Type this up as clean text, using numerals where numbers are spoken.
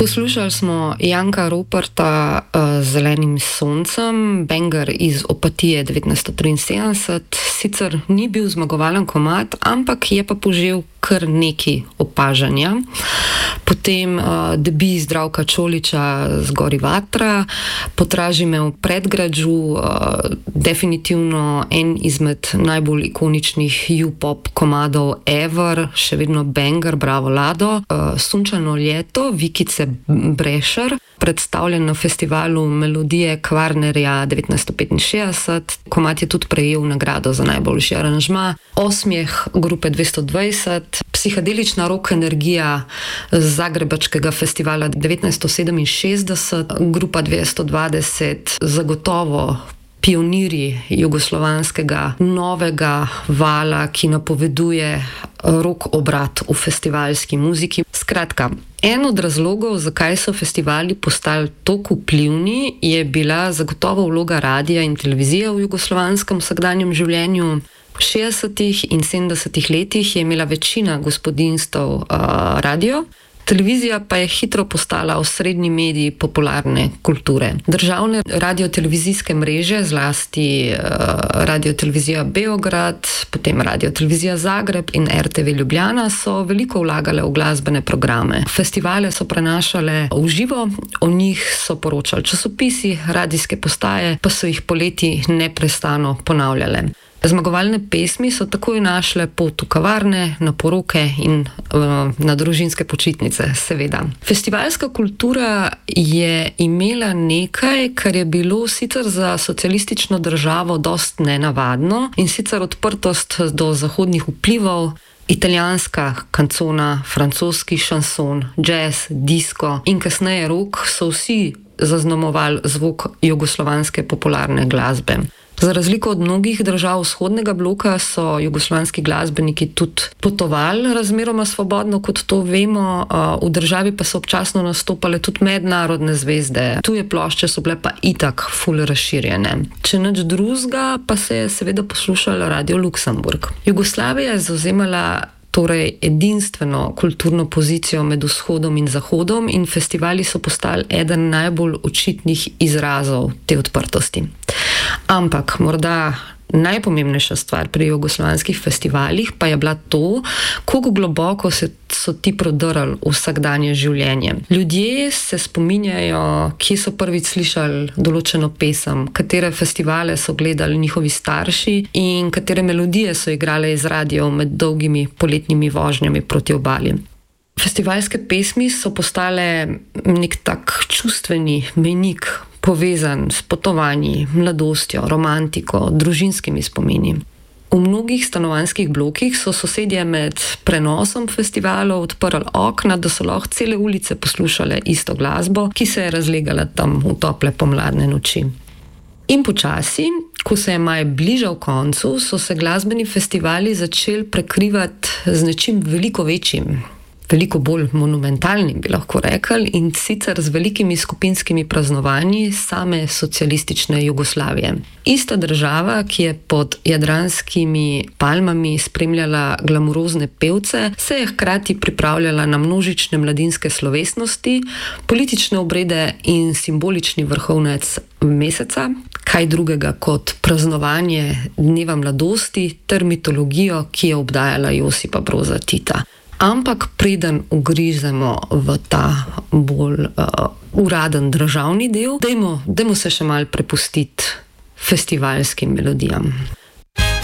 Poslušali smo Janka Roperta z Zelenim soncem, banger iz Opatije 1973. Sicer ni bil zmagovalen komad, ampak je pa požel kar nekaj opažanja. Potem Debi Zdravka Čoliča z Gori Vatra, Potraži me v predgrađu, definitivno en izmed najbolj ikoničnih U-pop komadov ever, še vedno banger, bravo Lado, Sunčano ljeto, Vikice Brešer, predstavljen na festivalu Melodije Kvarnerja 1965. Komad je tudi prejel nagrado za najboljši aranžma. Osmjeh grupe 220, psihadelična rock energija z Zagrebačkega festivala 1967, grupa 220, zagotovo pionirji jugoslovanskega novega vala, ki napoveduje rock obrat v festivalski muziki. Skratka, en od razlogov, zakaj so festivali postali tako vplivni, je bila zagotovo vloga radia in televizije v jugoslovanskem vsakdanjem življenju. V 60. in 70. letih je imela večina gospodinjstev radio, televizija pa je hitro postala osrednji medij popularne kulture. Državne radiotelevizijske mreže, zlasti Radiotelevizija Beograd, potem Radiotelevizija Zagreb in RTV Ljubljana, so veliko vlagale v glasbene programe. Festivale so prenašale v živo, o njih so poročali časopisi, radijske postaje pa so jih poleti neprestano ponavljale. Zmagovalne pesmi so takoj našle pot v kavarne, na poroke in na družinske počitnice, seveda. Festivalska kultura je imela nekaj, kar je bilo sicer za socialistično državo dost nenavadno, in sicer odprtost do zahodnih vplivov, italijanska kancona, francoski šanson, jazz, disko in kasneje rock so vsi zaznamovali zvok jugoslovanske popularne glasbe. Za razliko od mnogih držav vzhodnega bloka so jugoslovanski glasbeniki tudi potovali razmeroma svobodno, kot to vemo, v državi pa so občasno nastopale tudi mednarodne zvezde. Tuje plošče so bile pa itak ful razširjene. Če nič drugega, pa se je seveda poslušal Radio Luksemburg. Jugoslavija je zavzemala torej edinstveno kulturno pozicijo med vzhodom in zahodom in festivali so postali eden najbolj očitnih izrazov te odprtosti. Ampak morda najpomembnejša stvar pri jugoslovanskih festivalih pa je bila to, koliko globoko so ti prodrli v vsakdanje življenje. Ljudje se spominjajo, kje so prvič slišali določeno pesem, katere festivale so gledali njihovi starši in katere melodije so igrale iz radijev med dolgimi poletnimi vožnjami proti obali. Festivalske pesmi so postale nek tak čustveni mejnik, povezan s potovanji, mladostjo, romantiko, družinskimi spomini. V mnogih stanovanjskih blokih so sosedje med prenosom festivalov odprli okna, da so lahko cele ulice poslušale isto glasbo, ki se je razlegala tam v tople pomladne noči. In počasi, ko se je maj bližal koncu, so se glasbeni festivali začeli prekrivati z nečim veliko večjim, veliko bolj monumentalnim, bi lahko rekli, in sicer z velikimi skupinskimi praznovanji same socialistične Jugoslavije. Ista država, ki je pod jadranskimi palmami spremljala glamurozne pevce, se je hkrati pripravljala na množične mladinske slovesnosti, politične obrede in simbolični vrhovnec meseca, kaj drugega kot praznovanje dneva mladosti ter mitologijo, ki je obdajala Josipa Broza Tita. Ampak preden ugrizemo v ta bolj uraden državni del, dajmo se še malo prepustiti festivalskim melodijam.